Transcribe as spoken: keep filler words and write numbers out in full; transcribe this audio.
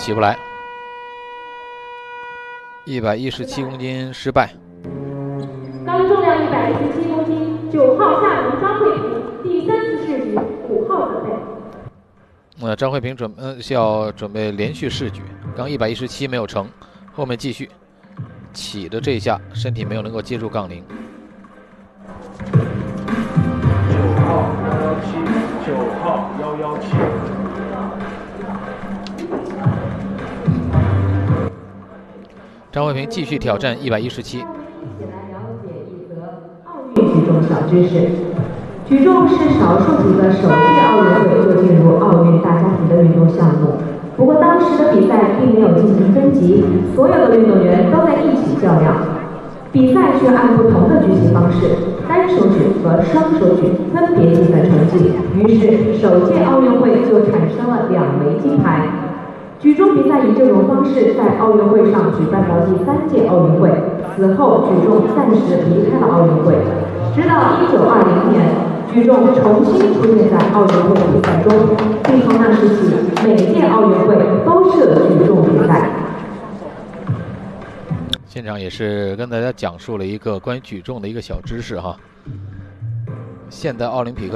起不来。一百一十七公斤失败。 刚重量一百一十七公斤，九号夏龙张慧萍第三次试举，五号准备。 呃，张慧萍准呃要准备连续试举，刚一百一十七没有成，后面继续起的这一下身体没有能够接住杠铃。 九号幺幺七，九号幺幺七。 张慧萍继续挑战一百一十七。 一起来了解一则奥运举重小知识。举重是少数几个首届奥运会就进入奥运大家庭的运动项目。不过当时的比赛并没有进行分级，所有的运动员都在一起较量。比赛却按不同的举起方式，单手举和双手举分别计算成绩。于是首届奥运会就产生了两枚金牌。举重比赛以这种方式在奥运会上举办到第三届奥运会，此后举重暂时离开了奥运会，直到一九二零年，举重重新出现在奥运会比赛中，并从那时起，每届奥运会都设举重比赛。 现场也是跟大家讲述了一个关于举重的一个小知识哈。现代奥林匹克